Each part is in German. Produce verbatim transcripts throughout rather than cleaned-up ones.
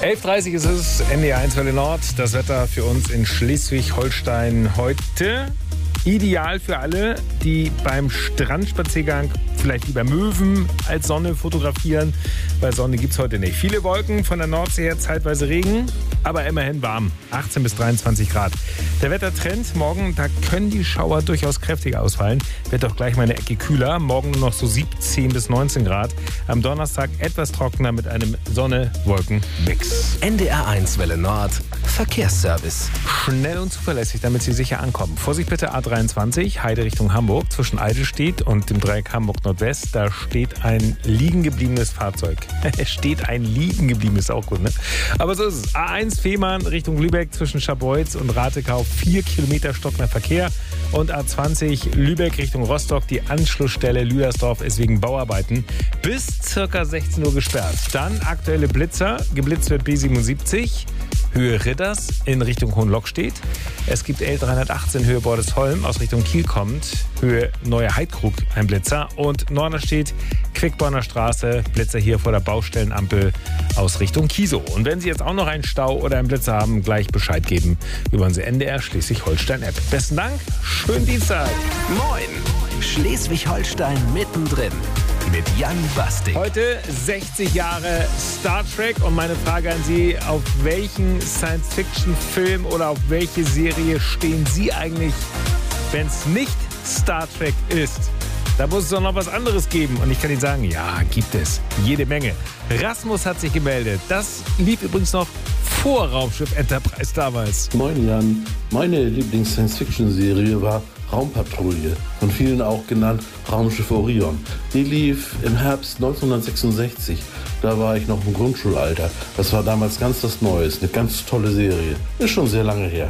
elf Uhr dreißig ist es, N D R eins Welle Nord. Das Wetter für uns in Schleswig-Holstein heute ideal für alle, die beim Strandspaziergang vielleicht lieber Möwen als Sonne fotografieren, weil Sonne gibt es heute nicht. Viele Wolken, von der Nordsee her zeitweise Regen, aber immerhin warm, achtzehn bis dreiundzwanzig Grad. Der Wettertrend morgen, da können die Schauer durchaus kräftig ausfallen. Wird auch gleich mal eine Ecke kühler, morgen nur noch so siebzehn bis neunzehn Grad. Am Donnerstag etwas trockener mit einem Sonne-Wolken-Mix. N D R eins Welle Nord, Verkehrsservice. Schnell und zuverlässig, damit Sie sicher ankommen. Vorsicht bitte, A dreiundzwanzig, Heide Richtung Hamburg, zwischen Eidelstedt und dem Dreieck Hamburg-Nordwest. Da steht ein liegen gebliebenes Fahrzeug. Es steht ein liegen gebliebenes, auch gut, ne? Aber so ist es. A eins Fehmarn Richtung Lübeck zwischen Scharbeutz und Ratekau, vier Kilometer stockender Verkehr. Und A zwanzig Lübeck Richtung Rostock, die Anschlussstelle Lüdersdorf ist wegen Bauarbeiten bis circa sechzehn Uhr gesperrt. Dann aktuelle Blitzer, geblitzt wird B siebenundsiebzig. Höhe Ridders in Richtung Hohenlockstedt. Es gibt L dreihundertachtzehn Höhe Bordesholm aus Richtung Kiel kommt. Höhe Neue Heidkrug ein Blitzer. Und Norderstedt, Quickborner Straße, Blitzer hier vor der Baustellenampel aus Richtung Kiesow. Und wenn Sie jetzt auch noch einen Stau oder einen Blitzer haben, gleich Bescheid geben über unsere N D R Schleswig-Holstein-App. Besten Dank, schönen Dienstag. Moin, Schleswig-Holstein mittendrin. Mit Jan Bastik. Heute sechzig Jahre Star Trek und meine Frage an Sie, auf welchen Science-Fiction-Film oder auf welche Serie stehen Sie eigentlich, wenn es nicht Star Trek ist? Da muss es doch noch was anderes geben. Und ich kann Ihnen sagen, ja, gibt es. Jede Menge. Rasmus hat sich gemeldet. Das lief übrigens noch vor Raumschiff Enterprise damals. Moin Jan, meine Lieblings-Science-Fiction-Serie war Raumpatrouille, von vielen auch genannt Raumschiff Orion. Die lief im Herbst neunzehnhundertsechsundsechzig. Da war ich noch im Grundschulalter. Das war damals ganz was Neues, eine ganz tolle Serie. Ist schon sehr lange her.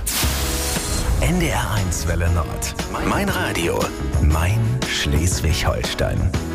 N D R eins Welle Nord. Mein Radio, mein Schleswig-Holstein.